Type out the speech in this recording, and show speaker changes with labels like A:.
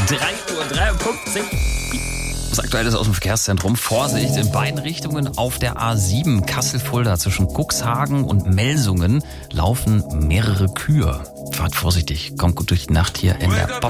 A: 3:53 Uhr. Das Aktuelle ist aus dem Verkehrszentrum. Vorsicht in beiden Richtungen auf der A7 Kassel-Fulda zwischen Cuxhagen und Melsungen laufen mehrere Kühe. Fahrt vorsichtig, kommt gut durch die Nacht hier in der